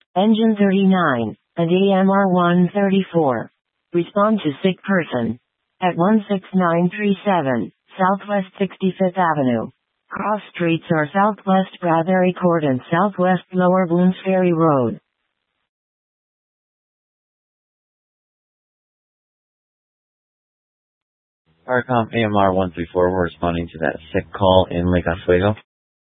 Engine 39, and AMR 134. Respond to sick person. At 16937, Southwest 65th Avenue. Cross streets are Southwest Bradbury Court and Southwest Lower Bloomsbury Road. ARCOM AMR 134, we're responding to that sick call in Lake Oswego.